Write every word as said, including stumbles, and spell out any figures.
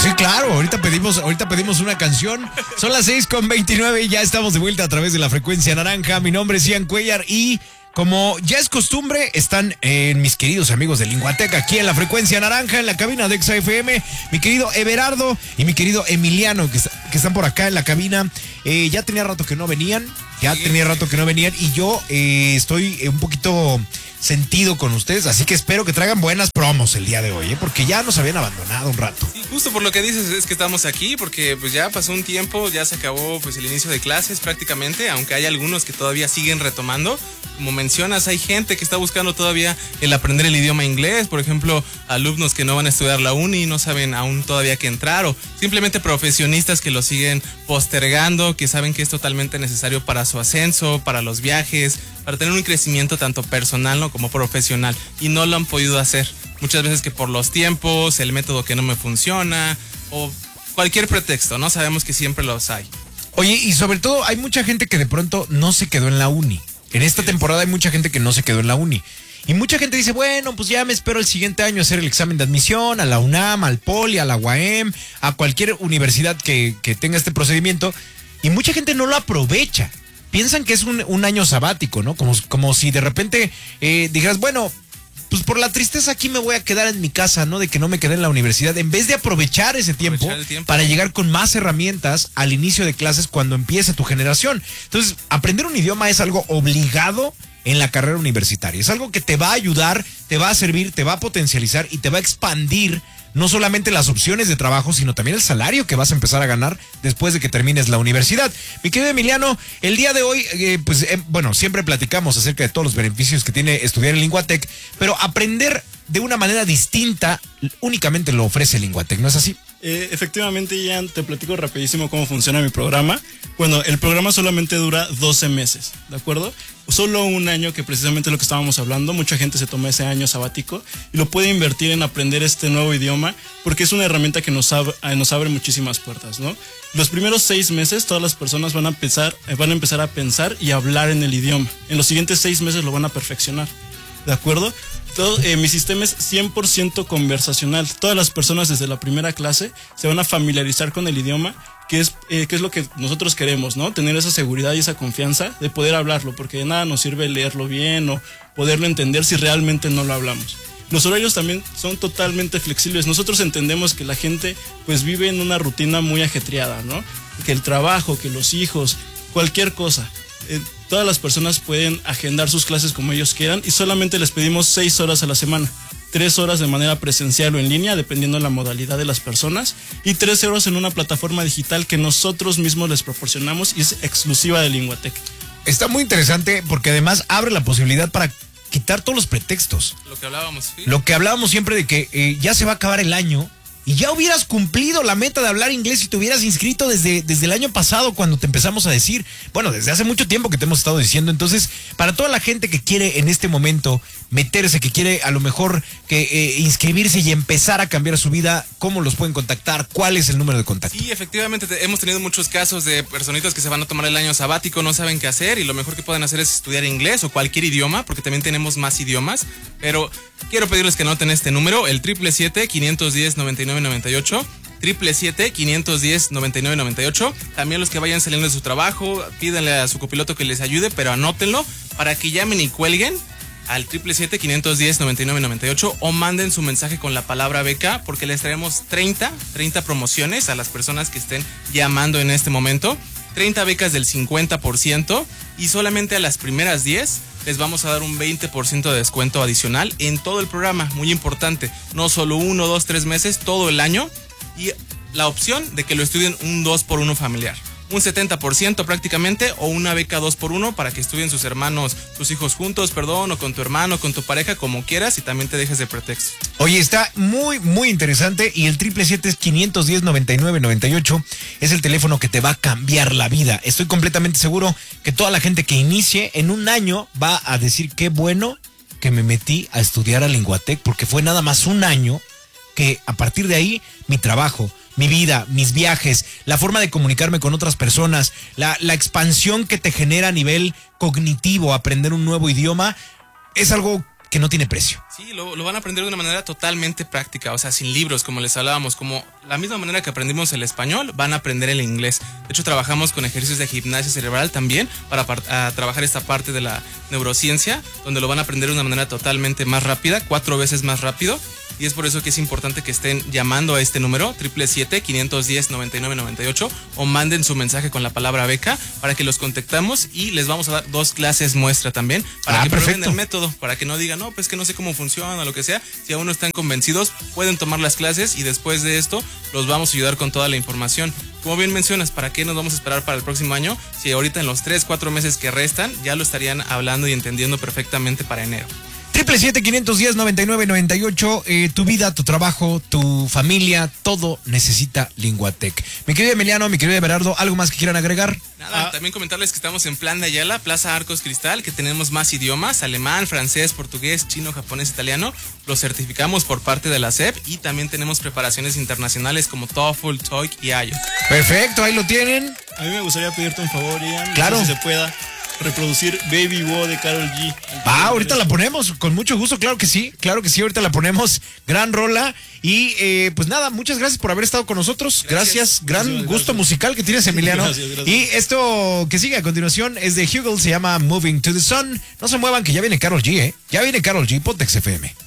Sí, claro, ahorita pedimos, ahorita pedimos una canción. Son las seis con veintinueve y ya estamos de vuelta a través de la frecuencia naranja. Mi nombre es Ian Cuellar y como ya es costumbre, están eh, mis queridos amigos de Linguateca aquí en la frecuencia naranja, en la cabina de Exa F M. Mi querido Everardo y mi querido Emiliano, que, que están por acá en la cabina. Eh, ya tenía rato que no venían, ya sí. tenía rato que no venían y yo eh, estoy un poquito sentido con ustedes, así que espero que traigan buenas promos el día de hoy, ¿eh? Porque ya nos habían abandonado un rato. Sí, justo por lo que dices es que estamos aquí, porque pues ya pasó un tiempo, ya se acabó pues el inicio de clases prácticamente, aunque hay algunos que todavía siguen retomando. Como mencionas, hay gente que está buscando todavía el aprender el idioma inglés, por ejemplo, alumnos que no van a estudiar la uni y no saben aún todavía qué entrar, o simplemente profesionistas que lo siguen postergando, que saben que es totalmente necesario para su ascenso, para los viajes, para tener un crecimiento tanto personal, ¿no?, como profesional, y no lo han podido hacer. Muchas veces que por los tiempos, el método que no me funciona, o cualquier pretexto, ¿no? Sabemos que siempre los hay. Oye, y sobre todo hay mucha gente que de pronto no se quedó en la uni. En esta temporada hay mucha gente que no se quedó en la uni. Y mucha gente dice, bueno, pues ya me espero el siguiente año a hacer el examen de admisión a la UNAM, al Poli, a la U A M, a cualquier universidad que, que tenga este procedimiento. Y mucha gente no lo aprovecha. Piensan que es un, un año sabático, ¿no? Como, como si de repente eh, dijeras, bueno, pues por la tristeza aquí me voy a quedar en mi casa, ¿no? De que no me quedé en la universidad. En vez de aprovechar ese tiempo, aprovechar tiempo para llegar con más herramientas al inicio de clases cuando empiece tu generación. Entonces, aprender un idioma es algo obligado en la carrera universitaria. Es algo que te va a ayudar, te va a servir, te va a potencializar y te va a expandir no solamente las opciones de trabajo, sino también el salario que vas a empezar a ganar después de que termines la universidad. Mi querido Emiliano, el día de hoy, eh, pues, eh, bueno, siempre platicamos acerca de todos los beneficios que tiene estudiar en Linguatec, pero aprender de una manera distinta únicamente lo ofrece Linguatec, ¿no es así? Eh, efectivamente, Ian, te platico rapidísimo cómo funciona mi programa. Bueno, el programa solamente dura doce meses, ¿de acuerdo? Solo un año, que precisamente es lo que estábamos hablando. Mucha gente se toma ese año sabático y lo puede invertir en aprender este nuevo idioma porque es una herramienta que nos abre, nos abre muchísimas puertas, ¿no? Los primeros seis meses todas las personas van a empezar, van a empezar a pensar y hablar en el idioma. En los siguientes seis meses lo van a perfeccionar, ¿de acuerdo? Todo, eh, mi sistema es cien por ciento conversacional. Todas las personas desde la primera clase se van a familiarizar con el idioma, que es, eh, que es lo que nosotros queremos, ¿no? Tener esa seguridad y esa confianza de poder hablarlo, porque de nada nos sirve leerlo bien o poderlo entender si realmente no lo hablamos. Los horarios también son totalmente flexibles. Nosotros entendemos que la gente pues vive en una rutina muy ajetreada, ¿no? Que el trabajo, que los hijos, cualquier cosa. Eh, todas las personas pueden agendar sus clases como ellos quieran y solamente les pedimos seis horas a la semana. Tres horas de manera presencial o en línea, dependiendo de la modalidad de las personas, y tres horas en una plataforma digital que nosotros mismos les proporcionamos y es exclusiva de Linguatec. Está muy interesante porque además abre la posibilidad para quitar todos los pretextos. Lo que hablábamos. ¿Sí? Lo que hablábamos siempre de que eh, ya se va a acabar el año y ya hubieras cumplido la meta de hablar inglés si te hubieras inscrito desde, desde el año pasado cuando te empezamos a decir. Bueno, desde hace mucho tiempo que te hemos estado diciendo. Entonces, para toda la gente que quiere en este momento meterse, que quiere a lo mejor que eh, inscribirse y empezar a cambiar su vida, ¿cómo los pueden contactar? ¿Cuál es el número de contacto? Sí, efectivamente, te, hemos tenido muchos casos de personitas que se van a tomar el año sabático, no saben qué hacer y lo mejor que pueden hacer es estudiar inglés o cualquier idioma, porque también tenemos más idiomas, pero quiero pedirles que anoten este número, el siete siete siete, quinientos diez, noventa y nueve noventa y ocho, siete siete siete, quinientos diez, noventa y nueve noventa y ocho. También los que vayan saliendo de su trabajo, pídanle a su copiloto que les ayude, pero anótenlo para que llamen y cuelguen al siete siete siete, quinientos diez, noventa y nueve noventa y ocho o manden su mensaje con la palabra beca, porque les traemos treinta, treinta promociones a las personas que estén llamando en este momento, treinta becas del cincuenta por ciento y solamente a las primeras diez les vamos a dar un veinte por ciento de descuento adicional en todo el programa, muy importante, no solo uno, dos, tres meses, todo el año, y la opción de que lo estudien un dos por uno familiar. Un setenta por ciento prácticamente o una beca dos por uno para que estudien sus hermanos, tus hijos juntos, perdón, o con tu hermano, con tu pareja, como quieras y también te dejes de pretexto. Oye, está muy, muy interesante y el siete siete siete es quinientos diez, noventa y nueve noventa y ocho. Es el teléfono que te va a cambiar la vida. Estoy completamente seguro que toda la gente que inicie en un año va a decir qué bueno que me metí a estudiar a Linguatec porque fue nada más un año que a partir de ahí mi trabajo, mi vida, mis viajes, la forma de comunicarme con otras personas, la, la expansión que te genera a nivel cognitivo, aprender un nuevo idioma, es algo que no tiene precio. Sí, lo, lo van a aprender de una manera totalmente práctica, o sea, sin libros, como les hablábamos, como la misma manera que aprendimos el español, van a aprender el inglés. De hecho, trabajamos con ejercicios de gimnasia cerebral también para a trabajar esta parte de la neurociencia, donde lo van a aprender de una manera totalmente más rápida, cuatro veces más rápido. Y es por eso que es importante que estén llamando a este número, siete siete siete, cinco uno cero, nueve nueve nueve ocho, o manden su mensaje con la palabra beca para que los contactamos y les vamos a dar dos clases muestra también para ah, que perfecto. prueben el método, para que no digan, no, pues que no sé cómo funciona o lo que sea. Si aún no están convencidos, pueden tomar las clases y después de esto los vamos a ayudar con toda la información. Como bien mencionas, ¿para qué nos vamos a esperar para el próximo año? Si ahorita en los tres, cuatro meses que restan ya lo estarían hablando y entendiendo perfectamente para enero. siete siete siete, cinco uno cero, nueve nueve nueve ocho, eh, tu vida, tu trabajo, tu familia, todo necesita Linguatec. Mi querido Emiliano, mi querido Everardo, ¿algo más que quieran agregar? Nada, ah. también comentarles que estamos en Plan de Ayala, Plaza Arcos Cristal, que tenemos más idiomas, alemán, francés, portugués, chino, japonés, italiano. Los certificamos por parte de la S E P y también tenemos preparaciones internacionales como TOEFL, TOEIC y I E L T S. Perfecto, ahí lo tienen. A mí me gustaría pedirte un favor, Ian. Claro. No sé si se pueda reproducir Baby Wo de Karol G. Ah, ahorita la ponemos, con mucho gusto, claro que sí, claro que sí, ahorita la ponemos, gran rola. Y eh, pues nada, muchas gracias por haber estado con nosotros, gracias, gracias gran gracias, gusto gracias. musical que tienes, Emiliano. Gracias, gracias. Y esto que sigue a continuación es de Hugel, se llama Moving to the Sun. No se muevan que ya viene Karol G, ¿eh? Ya viene Karol G, Pontex F M.